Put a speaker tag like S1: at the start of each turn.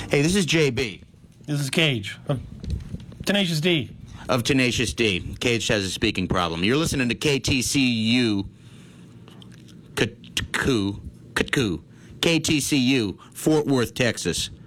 S1: Hey, this is JB.
S2: This is Cage. Tenacious D.
S1: Of Tenacious D. Cage has a speaking problem. You're listening to KTCU. KTCU, Fort Worth, Texas.